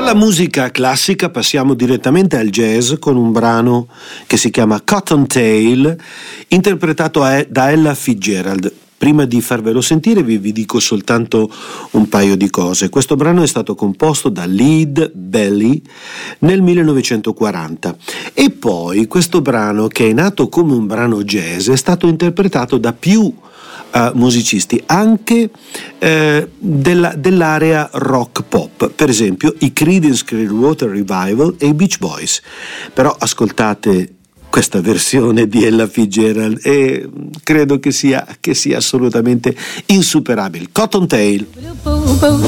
Dalla musica classica passiamo direttamente al jazz con un brano che si chiama Cottontail, interpretato da Ella Fitzgerald. Prima di farvelo sentire vi dico soltanto un paio di cose. Questo brano è stato composto da Lead Belly nel 1940 e poi questo brano, che è nato come un brano jazz, è stato interpretato da più musicisti anche dell'area rock pop, per esempio i Creedence Clearwater Revival e i Beach Boys. Però ascoltate questa versione di Ella Fitzgerald e credo che sia assolutamente insuperabile. Cottontail.